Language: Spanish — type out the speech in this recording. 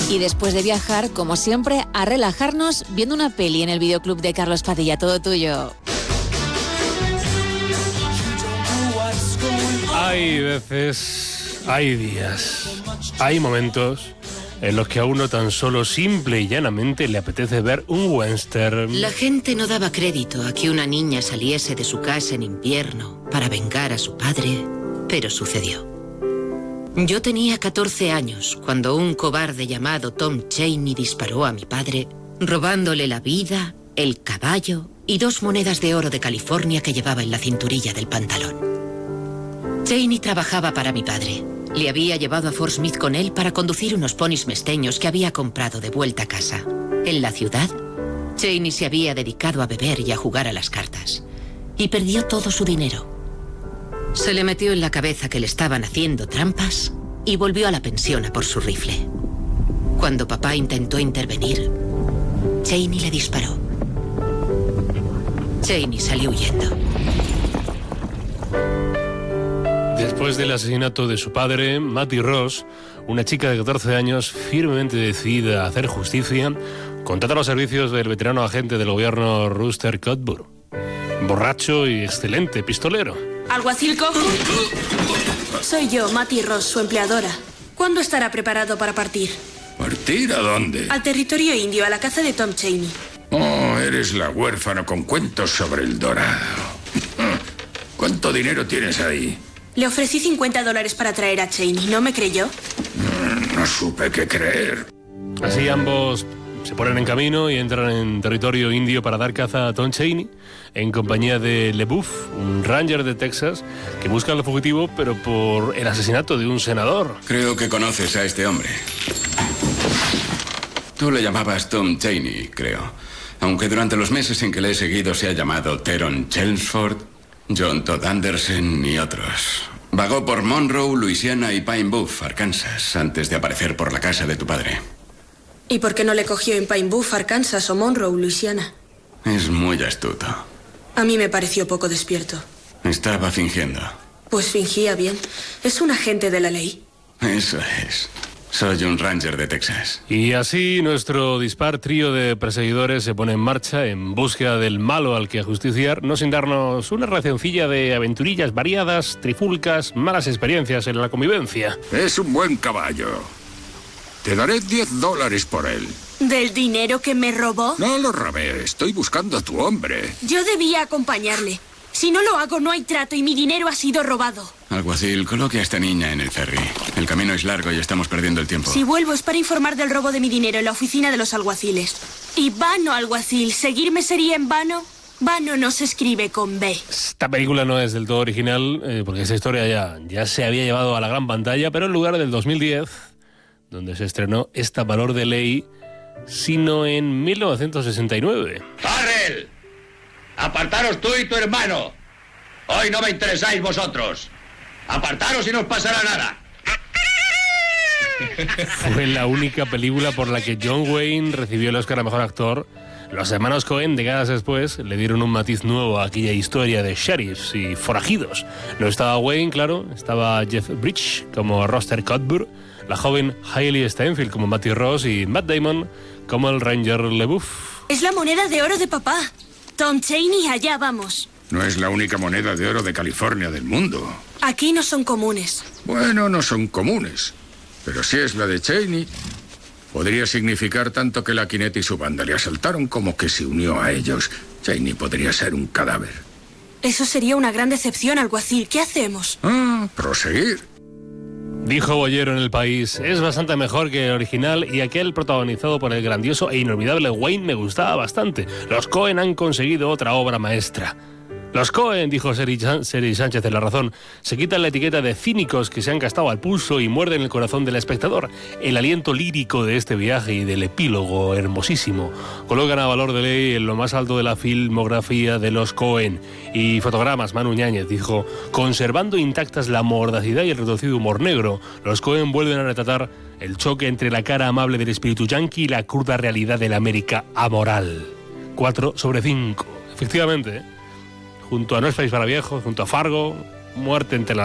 Y después de viajar, como siempre, a relajarnos viendo una peli en el videoclub de Carlos Padilla. Todo tuyo. Hay veces, hay días, hay momentos en los que a uno tan solo simple y llanamente le apetece ver un western. La gente no daba crédito a que una niña saliese de su casa en invierno para vengar a su padre, pero sucedió. Yo tenía 14 años cuando un cobarde llamado Tom Chaney disparó a mi padre, robándole la vida, el caballo y 2 monedas de oro de California que llevaba en la cinturilla del pantalón. Chaney trabajaba para mi padre. Le había llevado a Fort Smith con él para conducir unos ponis mesteños que había comprado de vuelta a casa. En la ciudad, Chaney se había dedicado a beber y a jugar a las cartas. Y perdió todo su dinero. Se le metió en la cabeza que le estaban haciendo trampas y volvió a la pensión a por su rifle. Cuando papá intentó intervenir, Chaney le disparó. Chaney salió huyendo. Después del asesinato de su padre, Mattie Ross, una chica de 14 años firmemente decidida a hacer justicia, contrata los servicios del veterano agente del gobierno Rooster Cogburn. Borracho y excelente pistolero. ¿Alguacil cojo? Soy yo, Mattie Ross, su empleadora. ¿Cuándo estará preparado para partir? ¿Partir a dónde? Al territorio indio, a la caza de Tom Chaney. Oh, eres la huérfana con cuentos sobre el dorado. ¿Cuánto dinero tienes ahí? Le ofrecí $50 para traer a Chaney. ¿No me creyó? No supe qué creer. Así ambos se ponen en camino y entran en territorio indio para dar caza a Tom Chaney, en compañía de LeBouf, un ranger de Texas que busca al fugitivo, pero por el asesinato de un senador. Creo que conoces a este hombre. Tú le llamabas Tom Chaney, creo. Aunque durante los meses en que le he seguido se ha llamado Teron Chelmsford, John Todd Anderson y otros. Vagó por Monroe, Luisiana y Pine Bluff, Arkansas, antes de aparecer por la casa de tu padre. ¿Y por qué no le cogió en Pine Bluff, Arkansas o Monroe, Luisiana? Es muy astuto. A mí me pareció poco despierto. Estaba fingiendo. Pues fingía bien. Es un agente de la ley. Eso es. Soy un ranger de Texas. Y así nuestro dispar trío de perseguidores se pone en marcha en búsqueda del malo al que ajusticiar, no sin darnos una racioncilla de aventurillas variadas, trifulcas, malas experiencias en la convivencia. Es un buen caballo. Te daré $10 por él. ¿Del dinero que me robó? No lo robé, estoy buscando a tu hombre. Yo debía acompañarle. Si no lo hago, no hay trato y mi dinero ha sido robado. Alguacil, coloque a esta niña en el ferry. El camino es largo y estamos perdiendo el tiempo. Si vuelvo es para informar del robo de mi dinero en la oficina de los alguaciles. Y vano, alguacil. ¿Seguirme sería en vano? Vano no se escribe con B. Esta película no es del todo original, porque esa historia ya se había llevado a la gran pantalla, pero en lugar del 2010, donde se estrenó esta Valor de Ley, sino en 1969. ¡Farrell! ¡Apartaros tú y tu hermano! Hoy no me interesáis vosotros. ¡Apartaros y no os pasará nada! Fue la única película por la que John Wayne recibió el Oscar a Mejor Actor. Los hermanos Coen, décadas después, le dieron un matiz nuevo a aquella historia de sheriffs y forajidos. No estaba Wayne, claro, estaba Jeff Bridges como Rooster Cogburn, la joven Hailey Steinfeld como Mattie Ross y Matt Damon como el Ranger LeBouf. Es la moneda de oro de papá. Tom Chaney, allá vamos. No es la única moneda de oro de California del mundo. Aquí no son comunes. Bueno, no son comunes. Pero si es la de Chaney, podría significar tanto que la Quinet y su banda le asaltaron como que se unió a ellos. Chaney podría ser un cadáver. Eso sería una gran decepción, alguacil. ¿Qué hacemos? Proseguir. Dijo Bollero en El País, es bastante mejor que el original y aquel protagonizado por el grandioso e inolvidable Wayne me gustaba bastante. Los Coen han conseguido otra obra maestra. Los Coen, dijo Seri Sánchez en La Razón, se quitan la etiqueta de cínicos que se han gastado al pulso y muerden el corazón del espectador. El aliento lírico de este viaje y del epílogo hermosísimo colocan a Valor de Ley en lo más alto de la filmografía de los Coen. Y Fotogramas, Manu Ñáñez, dijo, conservando intactas la mordacidad y el retorcido humor negro, los Coen vuelven a retratar el choque entre la cara amable del espíritu yanqui y la cruda realidad de la América amoral. 4/5. Efectivamente, junto a No es país para viejos, junto a Fargo, Muerte entre las